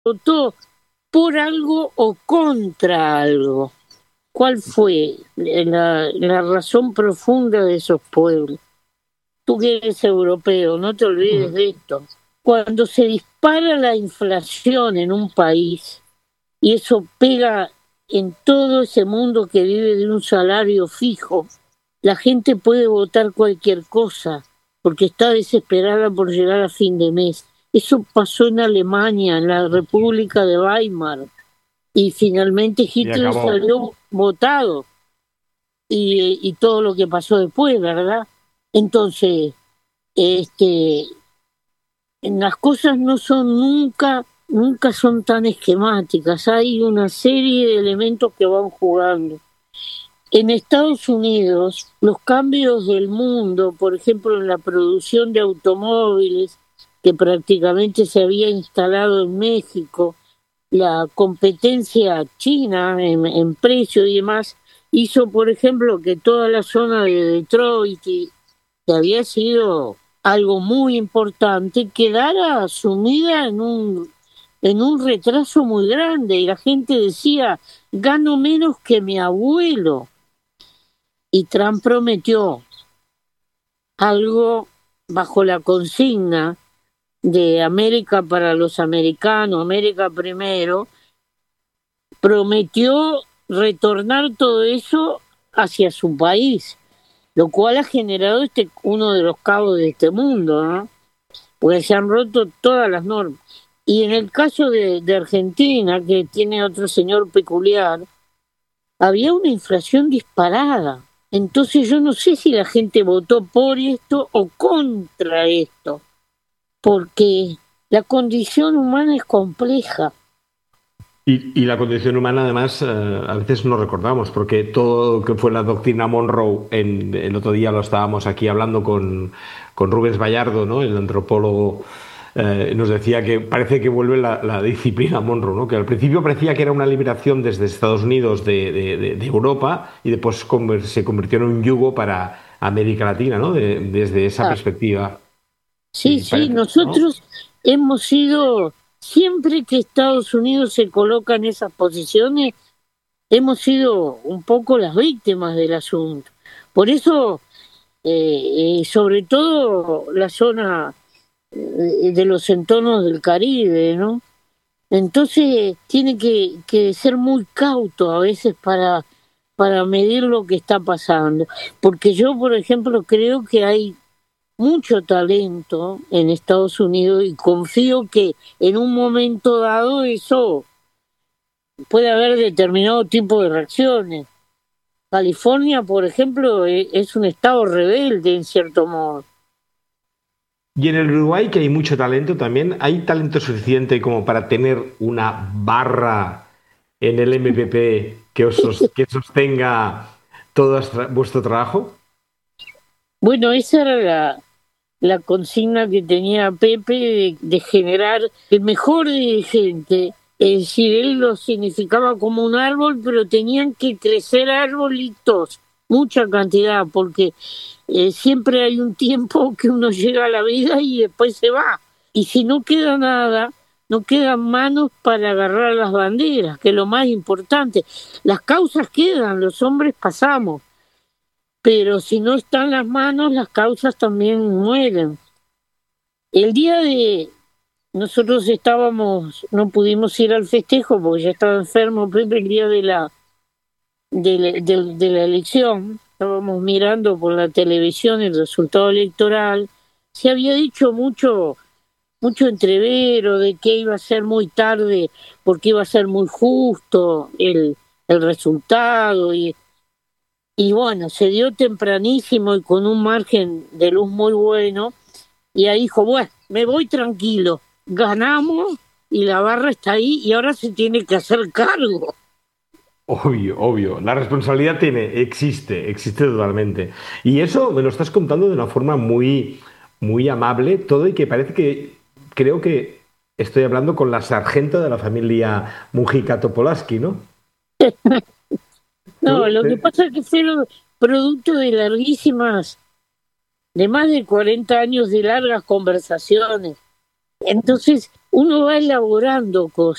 votó por algo o contra algo. ¿Cuál fue la razón profunda de esos pueblos? Tú que eres europeo, no te olvides de esto. Cuando se dispara la inflación en un país y eso pega en todo ese mundo que vive de un salario fijo, la gente puede votar cualquier cosa porque está desesperada por llegar a fin de mes. Eso pasó en Alemania, en la República de Weimar, y finalmente Y Hitler acabó. salió votado y todo lo que pasó después, ¿verdad? Entonces, este, las cosas no son nunca son tan esquemáticas. Hay una serie de elementos que van jugando. En Estados Unidos, los cambios del mundo, por ejemplo, en la producción de automóviles, que prácticamente se había instalado en México, la competencia china en precio y demás, hizo, por ejemplo, que toda la zona de Detroit, que había sido algo muy importante, quedara sumida en un retraso muy grande. Y la gente decía, gano menos que mi abuelo. Y Trump prometió algo bajo la consigna de América para los americanos, América primero, prometió retornar todo eso hacia su país, lo cual ha generado uno de los cabos de este mundo, ¿no? Porque se han roto todas las normas. Y en el caso de Argentina, que tiene otro señor peculiar, había una inflación disparada. Entonces yo no sé si la gente votó por esto o contra esto, porque la condición humana es compleja. Y la condición humana, además, a veces no recordamos, porque todo lo que fue la doctrina Monroe, el otro día lo estábamos aquí hablando con Rubens Vallardo, ¿no? El antropólogo, nos decía que parece que vuelve la disciplina Monroe, ¿no? Que al principio parecía que era una liberación desde Estados Unidos de Europa y después se convirtió en un yugo para América Latina, ¿no? Desde esa Ah, perspectiva. sí, Y sí, parece, ¿no? nosotros hemos sido, siempre que Estados Unidos se coloca en esas posiciones, hemos sido un poco las víctimas del asunto. Por eso, sobre todo la zona de los entornos del Caribe, ¿no? Entonces tiene que ser muy cauto a veces para medir lo que está pasando. Porque yo, por ejemplo, creo que hay mucho talento en Estados Unidos y confío que en un momento dado eso puede haber determinado tipo de reacciones. California, por ejemplo, es un estado rebelde en cierto modo. Y en el Uruguay, que hay mucho talento también, ¿hay talento suficiente como para tener una barra en el MPP que sostenga todo vuestro trabajo? Bueno, esa era la consigna que tenía Pepe de generar el mejor dirigente. Es decir, él lo significaba como un árbol, pero tenían que crecer arbolitos, mucha cantidad, porque siempre hay un tiempo que uno llega a la vida y después se va. Y si no queda nada, no quedan manos para agarrar las banderas, que es lo más importante. Las causas quedan, los hombres pasamos, pero si no están las manos, las causas también mueren. El día de nosotros estábamos, no pudimos ir al festejo porque ya estaba enfermo Pepe el día de la elección. Estábamos mirando por la televisión el resultado electoral. Se había dicho mucho entrevero de que iba a ser muy tarde porque iba a ser muy justo el resultado y bueno, se dio tempranísimo y con un margen de luz muy bueno. Y ahí dijo, bueno, me voy tranquilo, ganamos y la barra está ahí y ahora se tiene que hacer cargo. Obvio, obvio. La responsabilidad existe totalmente. Y eso me lo estás contando de una forma muy amable, todo y que parece que creo que estoy hablando con la sargento de la familia Mujica Topolaski, ¿no? No, ¿Tú? lo que pasa es que fueron producto de de más de 40 años de largas conversaciones. Entonces uno va elaborando cosas.